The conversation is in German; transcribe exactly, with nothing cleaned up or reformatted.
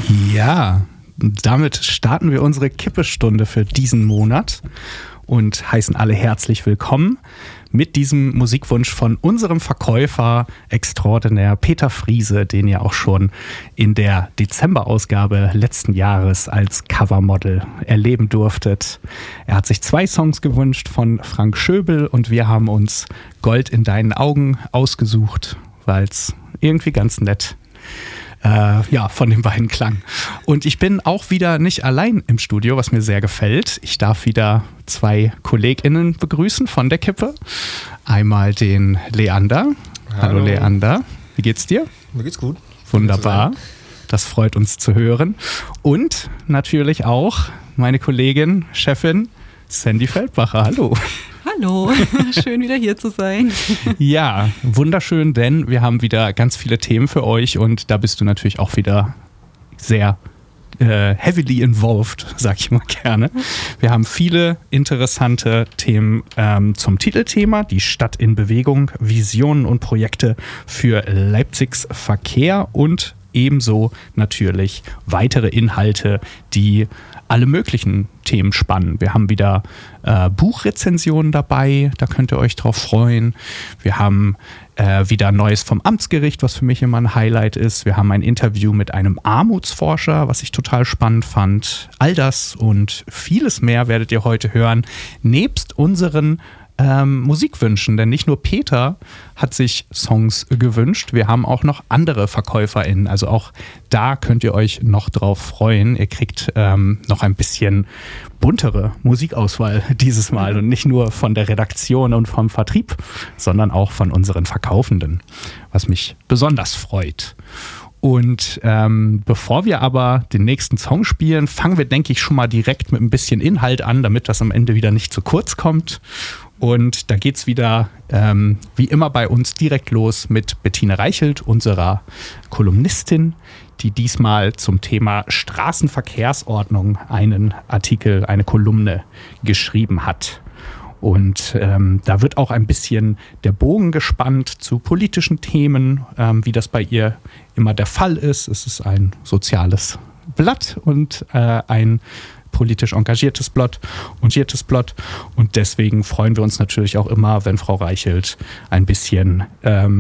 Ja, damit starten wir unsere Kippestunde für diesen Monat und heißen alle herzlich willkommen mit diesem Musikwunsch von unserem Verkäufer extraordinär Peter Friese, den ihr auch schon in der Dezemberausgabe letzten Jahres als Covermodel erleben durftet. Er hat sich zwei Songs gewünscht von Frank Schöbel und wir haben uns Gold in deinen Augen ausgesucht, weil es irgendwie ganz nett Äh, ja, von den beiden klang. Und ich bin auch wieder nicht allein im Studio, was mir sehr gefällt. Ich darf wieder zwei KollegInnen begrüßen von der Kippe. Einmal den Leander. Hallo, Hallo Leander. Wie geht's dir? Mir geht's gut. Wunderbar. Das freut uns zu hören. Und natürlich auch meine Kollegin, Chefin Sandy Feldbacher. Hallo. Hallo, schön wieder hier zu sein. Ja, wunderschön, denn wir haben wieder ganz viele Themen für euch und da bist du natürlich auch wieder sehr äh, heavily involved, sag ich mal gerne. Wir haben viele interessante Themen ähm, zum Titelthema, die Stadt in Bewegung, Visionen und Projekte für Leipzigs Verkehr und ebenso natürlich weitere Inhalte, die alle möglichen Themen spannen. Wir haben wieder äh, Buchrezensionen dabei, da könnt ihr euch drauf freuen. Wir haben äh, wieder Neues vom Amtsgericht, was für mich immer ein Highlight ist. Wir haben ein Interview mit einem Armutsforscher, was ich total spannend fand. All das und vieles mehr werdet ihr heute hören, nebst unseren Ähm, Musikwünschen, denn nicht nur Peter hat sich Songs gewünscht, wir haben auch noch andere VerkäuferInnen, also auch da könnt ihr euch noch drauf freuen. Ihr kriegt ähm, noch ein bisschen buntere Musikauswahl dieses Mal und nicht nur von der Redaktion und vom Vertrieb, sondern auch von unseren Verkaufenden, was mich besonders freut. Und ähm, bevor wir aber den nächsten Song spielen, fangen wir, denke ich, schon mal direkt mit ein bisschen Inhalt an, damit das am Ende wieder nicht zu kurz kommt. Und da geht's wieder, ähm, wie immer bei uns, direkt los mit Bettine Reichelt, unserer Kolumnistin, die diesmal zum Thema Straßenverkehrsordnung einen Artikel, eine Kolumne geschrieben hat. Und ähm, da wird auch ein bisschen der Bogen gespannt zu politischen Themen, ähm, wie das bei ihr immer der Fall ist. Es ist ein soziales Blatt und äh, ein politisch engagiertes Blatt, engagiertes Blatt. Und deswegen freuen wir uns natürlich auch immer, wenn Frau Reichelt ein bisschen ähm,